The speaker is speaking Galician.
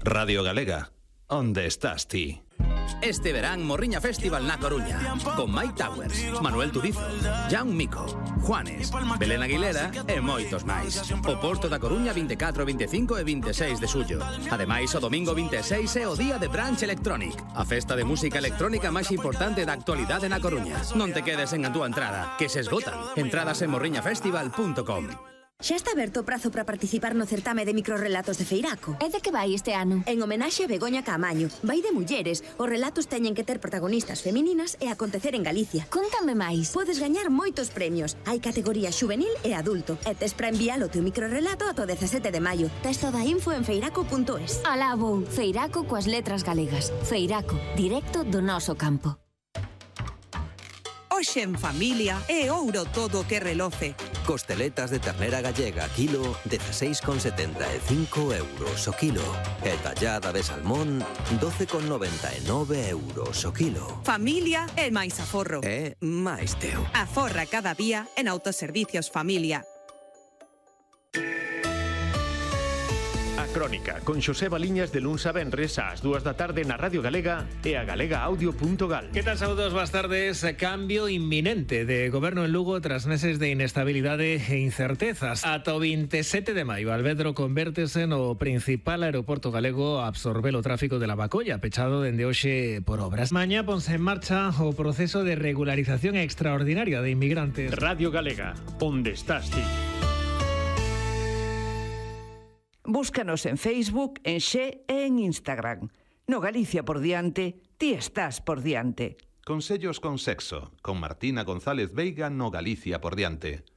Radio Galega, onde estás ti? Este verán Morriña Festival na Coruña, con Mike Towers, Manuel Turizo, Jan Mico, Juanes, Belén Aguilera e moitos máis. O Porto da Coruña 24, 25 e 26 de xullo. Ademais, o domingo 26 é o día de Brunch Electronic, a festa de música electrónica máis importante da actualidade na Coruña. Non te quedes en a túa entrada, que se esgotan. Entradas en morriñafestival.com. Xa está aberto o prazo para participar no certame de microrrelatos de Feiraco. E de que vai este ano? En homenaxe a Begoña Caamaño. Vai de mulleres. Os relatos teñen que ter protagonistas femininas e acontecer en Galicia. Contame máis. Podes gañar moitos premios. Hai categoría xuvenil e adulto. E tes para enviar o teu microrrelato ata o 17 de maio. Tes toda a info en feiraco.es. Alá vou. Feiraco coas letras galegas. Feiraco, directo do noso campo. Hoxe en familia é ouro todo que reloce. Costeletas de ternera gallega kilo 16,75 euros o kilo. E tallada de salmón 12,99 euros o kilo. Familia é máis aforro. É máis teu. Aforra cada día en Autoservicios Familia. Crónica, con Xosé Baliñas de luns a venres ás 2 da tarde na Radio Galega e a galegaaudio.gal. Que tal, saúdos, boas tardes. Cambio inminente de goberno en Lugo tras meses de inestabilidade e incertezas. Ata o 27 de maio, Alvedro convértese no principal aeroporto galego a absorber o tráfico de Lavacolla, pechado dende hoxe por obras. Mañá ponse en marcha o proceso de regularización extraordinaria de inmigrantes. Radio Galega, onde estás ti? Búscanos en Facebook, en Xe e en Instagram. No Galicia por diante, ti estás por diante. Consellos con sexo, con Martina González Veiga no Galicia por diante.